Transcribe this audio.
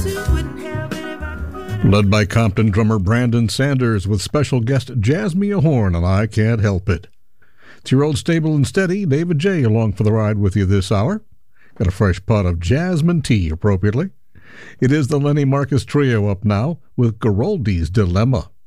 Led by Compton drummer Brandon Sanders with special guest Jasmine Horn and I Can't Help It. It's your old stable and steady, David J. along for the ride with you this hour. Got a fresh pot of jasmine tea, appropriately. It is the Lenny Marcus Trio up now with Garoldi's Dilemma.